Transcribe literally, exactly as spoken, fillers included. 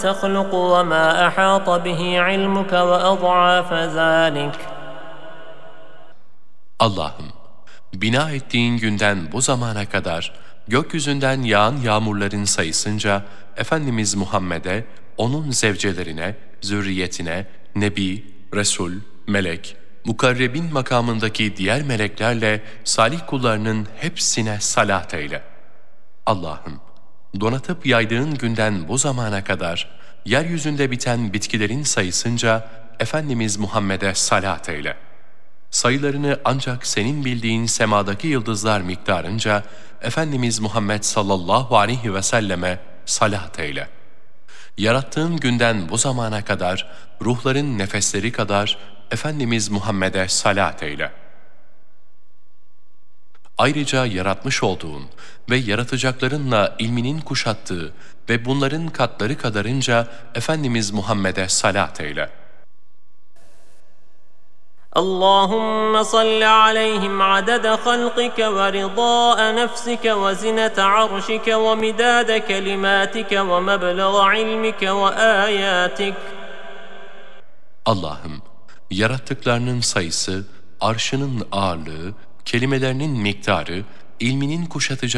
تخلق وما أحاط به علمك وأضعاف ذلك. Allah'ım, bina ettiğin günden bu zamana kadar gökyüzünden yağan yağmurların sayısınca Efendimiz Muhammed'e, onun zevcelerine, zürriyetine, Nebi, Resul, melek, mukarrebin makamındaki diğer meleklerle salih kullarının hepsine salat eyle. Allah'ım, donatıp yaydığın günden bu zamana kadar yeryüzünde biten bitkilerin sayısınca Efendimiz Muhammed'e salat eyle. Sayılarını ancak senin bildiğin semadaki yıldızlar miktarınca Efendimiz Muhammed sallallahu aleyhi ve selleme salat eyle. Yarattığın günden bu zamana kadar ruhların nefesleri kadar Efendimiz Muhammed'e salat eyle. Ayrıca yaratmış olduğun ve yaratacaklarınla ilminin kuşattığı ve bunların katları kadarınca Efendimiz Muhammed'e salat eyle. اللهم صل عليهم عدد خلقك ورضاء نفسك وزنة عرشك ومداد كلماتك ومبلغ علمك وآياتك. Allah'ım, yarattıklarının sayısı, arşının ağırlığı, kelimelerinin miktarı, ilminin kuşatıcı